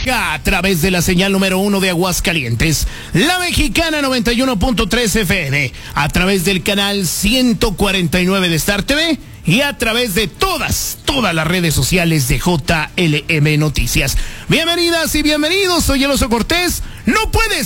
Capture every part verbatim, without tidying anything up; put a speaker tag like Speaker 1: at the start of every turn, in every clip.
Speaker 1: A través de la señal número uno de Aguascalientes, la Mexicana noventa y uno punto tres F M, a través del canal ciento cuarenta y nueve de Star T V y a través de todas, todas las redes sociales de J L M Noticias. Bienvenidas y bienvenidos, soy el Oso Cortés. ¡No puede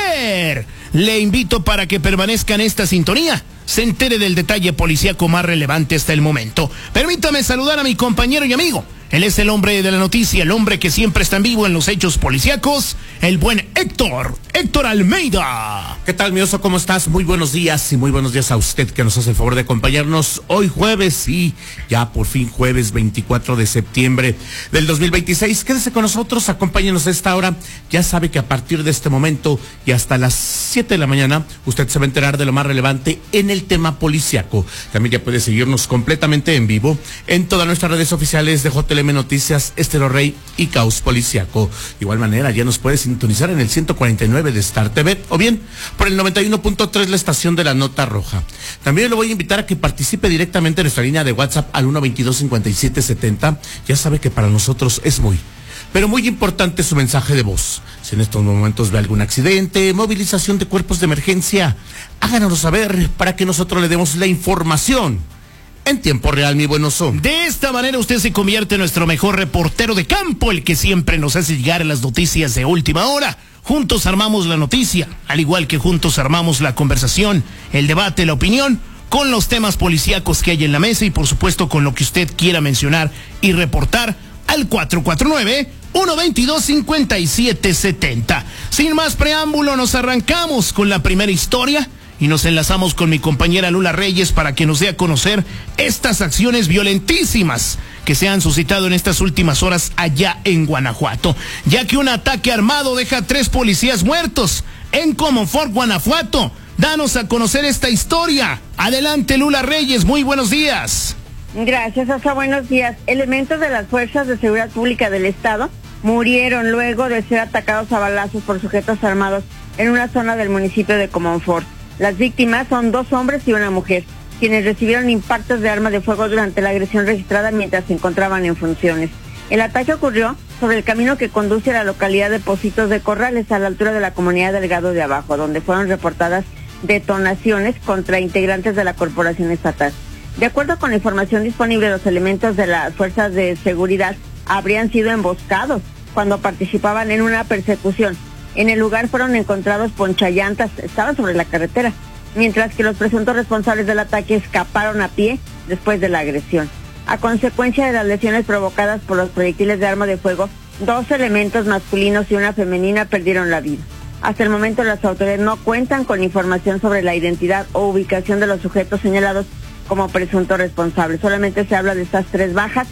Speaker 1: ser! Le invito para que permanezca en esta sintonía, se entere del detalle policíaco más relevante hasta el momento. Permítame saludar a mi compañero y amigo. Él es el hombre de la noticia, el hombre que siempre está en vivo en los hechos policíacos, el buen Héctor, Héctor Almeida.
Speaker 2: ¿Qué tal, mi oso? ¿Cómo estás? Muy buenos días y muy buenos días a usted que nos hace el favor de acompañarnos hoy jueves, y ya por fin jueves veinticuatro de septiembre del dos mil veintiséis. Quédese con nosotros, acompáñenos a esta hora. Ya sabe que a partir de este momento y hasta las siete de la mañana, usted se va a enterar de lo más relevante en el tema policíaco. También ya puede seguirnos completamente en vivo en todas nuestras redes oficiales de J L M Noticias, Estero Rey y Caos Policiaco. De igual manera, ya nos puede sintonizar en el ciento cuarenta y nueve de Star T V o bien por el noventa y uno punto tres, la estación de la Nota Roja. También lo voy a invitar a que participe directamente en nuestra línea de WhatsApp al uno veintidós cincuenta y siete setenta. Ya sabe que para nosotros es muy, pero muy importante su mensaje de voz. Si en estos momentos ve algún accidente, movilización de cuerpos de emergencia, háganoslo saber para que nosotros le demos la información en tiempo real, mi buen oso.
Speaker 1: De esta manera usted se convierte en nuestro mejor reportero de campo, el que siempre nos hace llegar las noticias de última hora. Juntos armamos la noticia, al igual que juntos armamos la conversación, el debate, la opinión, con los temas policíacos que hay en la mesa y por supuesto con lo que usted quiera mencionar y reportar al cuatro cuatro nueve, uno veintidós cincuenta y siete setenta. Sin más preámbulo, nos arrancamos con la primera historia y nos enlazamos con mi compañera Lula Reyes para que nos dé a conocer estas acciones violentísimas que se han suscitado en estas últimas horas allá en Guanajuato, ya que un ataque armado deja tres policías muertos en Comonfort, Guanajuato. Danos a conocer esta historia. Adelante, Lula Reyes, muy buenos días.
Speaker 3: Gracias, Osa, buenos días. Elementos de las Fuerzas de Seguridad Pública del Estado murieron luego de ser atacados a balazos por sujetos armados en una zona del municipio de Comonfort. Las víctimas son dos hombres y una mujer, quienes recibieron impactos de arma de fuego durante la agresión registrada mientras se encontraban en funciones. El ataque ocurrió sobre el camino que conduce a la localidad de Pocitos de Corrales, a la altura de la comunidad Delgado de Abajo, donde fueron reportadas detonaciones contra integrantes de la corporación estatal. De acuerdo con la información disponible, los elementos de las fuerzas de seguridad habrían sido emboscados cuando participaban en una persecución. En el lugar fueron encontrados ponchallantas, estaban sobre la carretera, mientras que los presuntos responsables del ataque escaparon a pie después de la agresión. A consecuencia de las lesiones provocadas por los proyectiles de arma de fuego, dos elementos masculinos y una femenina perdieron la vida. Hasta el momento las autoridades no cuentan con información sobre la identidad o ubicación de los sujetos señalados como presuntos responsables. Solamente se habla de estas tres bajas,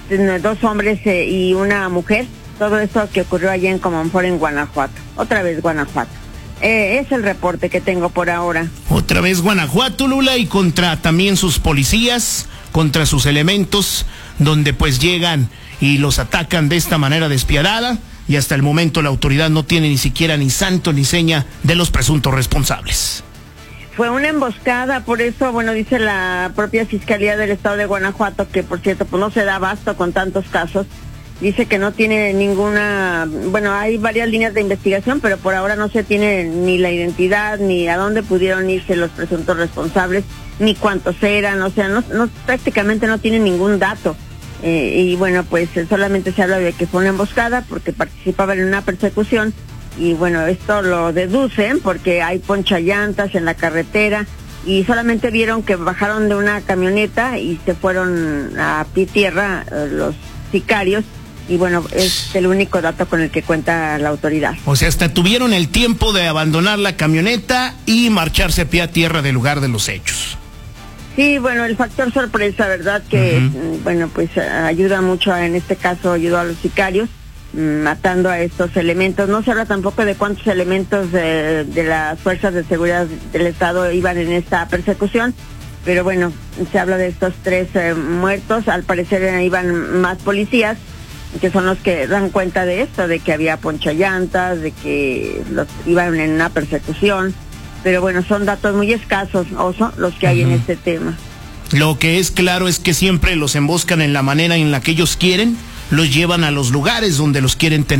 Speaker 3: dos hombres y una mujer. Todo esto que ocurrió allá en Comonfort, en Guanajuato. Otra vez Guanajuato. Eh, es el reporte que tengo por ahora.
Speaker 1: Otra vez Guanajuato, Lula, y contra también sus policías, contra sus elementos, donde pues llegan y los atacan de esta manera despiadada, y hasta el momento la autoridad no tiene ni siquiera ni santo ni seña de los presuntos responsables.
Speaker 3: Fue una emboscada, por eso, bueno, dice la propia Fiscalía del Estado de Guanajuato, que por cierto, pues no se da abasto con tantos casos. Dice que no tiene ninguna, bueno, hay varias líneas de investigación, pero por ahora no se tiene ni la identidad, ni a dónde pudieron irse los presuntos responsables, ni cuántos eran, o sea, no, no prácticamente no tiene ningún dato. Eh, y bueno, pues solamente se habla de que fue una emboscada porque participaban en una persecución, y bueno, esto lo deducen porque hay ponchallantas en la carretera, y solamente vieron que bajaron de una camioneta y se fueron a pie tierra eh, los sicarios. Y bueno, es el único dato con el que cuenta la autoridad.
Speaker 1: O sea, hasta tuvieron el tiempo de abandonar la camioneta y marcharse a pie a tierra del lugar de los hechos.
Speaker 3: Sí, bueno, el factor sorpresa, ¿verdad? Que, uh-huh. bueno, pues ayuda mucho, en este caso ayudó a los sicarios, matando a estos elementos. No se habla tampoco de cuántos elementos de, de las fuerzas de seguridad del Estado iban en esta persecución, pero bueno, se habla de estos tres eh, muertos. Al parecer eh, iban más policías, que son los que dan cuenta de esto, de que había ponchallantas, de que los iban en una persecución, pero bueno, son datos muy escasos, Oso, los que hay uh-huh. en este tema.
Speaker 1: Lo que es claro es que siempre los emboscan en la manera en la que ellos quieren, los llevan a los lugares donde los quieren tener.